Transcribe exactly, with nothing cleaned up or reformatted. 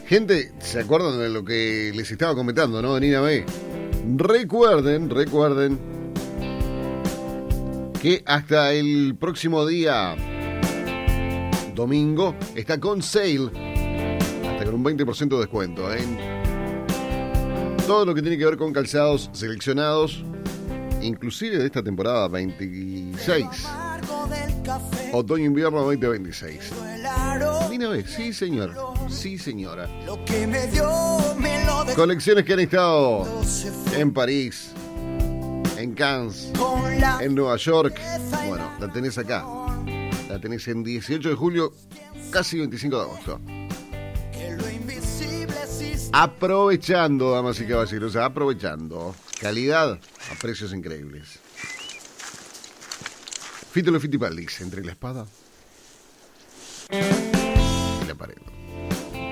Gente, ¿se acuerdan de lo que les estaba comentando, no? Nina B. Recuerden, recuerden que hasta el próximo día, domingo, está con sale, hasta con un veinte por ciento de descuento, ¿eh? Todo lo que tiene que ver con calzados seleccionados, inclusive de esta temporada veintiséis, otoño-invierno veinte veintiséis. Nina B, sí señor, sí señora. Colecciones que han estado en París, en Cannes, en Nueva York. Bueno, la tenés acá. La tenés en dieciocho de julio, casi veinticinco de agosto. Aprovechando, damas y caballeros, aprovechando. Calidad a precios increíbles. Fito Fitipaldis, entre la espada